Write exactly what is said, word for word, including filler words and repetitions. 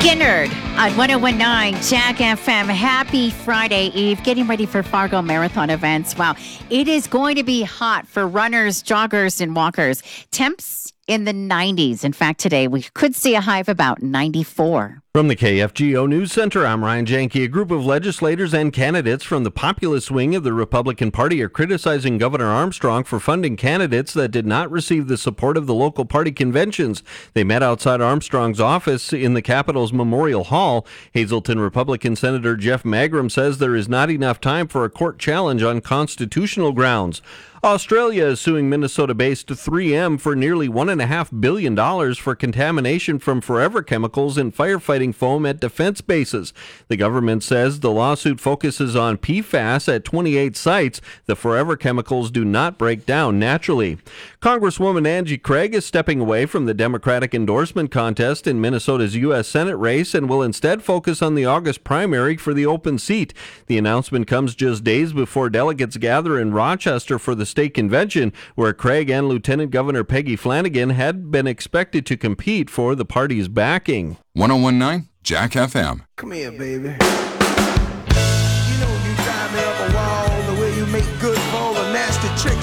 Ginnard on one oh one point nine Jack F M. Happy Friday Eve. Getting ready for Fargo Marathon events. Wow. It is going to be hot for runners, joggers, and walkers. Temps in the nineties. In fact, today we could see a high of about ninety-four. From the K F G O News Center, I'm Ryan Janke. A group of legislators and candidates from the populist wing of the Republican Party are criticizing Governor Armstrong for funding candidates that did not receive the support of the local party conventions. They met outside Armstrong's office in the Capitol's Memorial Hall. Hazleton Republican Senator Jeff Magrum says there is not enough time for a court challenge on constitutional grounds. Australia is suing Minnesota-based three M for nearly one point five billion dollars for contamination from forever chemicals in firefighting foam at defense bases. The government says the lawsuit focuses on P FAS at twenty-eight sites. The forever chemicals do not break down naturally. Congresswoman Angie Craig is stepping away from the Democratic endorsement contest in Minnesota's U S Senate race and will instead focus on the August primary for the open seat. The announcement comes just days before delegates gather in Rochester for the state convention, where Craig and Lieutenant Governor Peggy Flanagan had been expected to compete for the party's backing. one oh one point nine Jack F M. Come here, baby. You know you drive me up a wall, the way you make good for all the nasty tricks